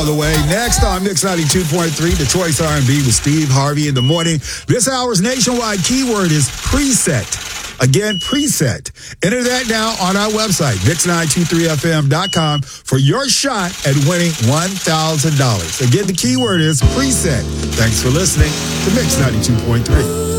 all the way. Next on Mix 92.3, Detroit's R&B with Steve Harvey in the morning. This hour's nationwide keyword is preset. Again, preset. Enter that now on our website, mix923fm.com, for your shot at winning $1,000. Again, the keyword is preset. Thanks for listening to Mix 92.3.